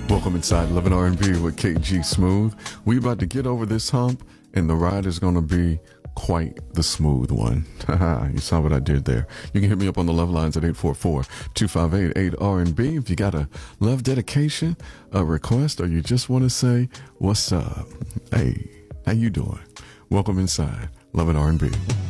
Welcome inside Love and R&B with KG Smooth. We about to get over this hump, and the ride is going to be quite the smooth one. You saw what I did there. You can hit me up on the love lines at 844-258-8RB if you got a love dedication, a request, or you just want to say, what's up? Hey, how you doing? Welcome inside Love and R&B.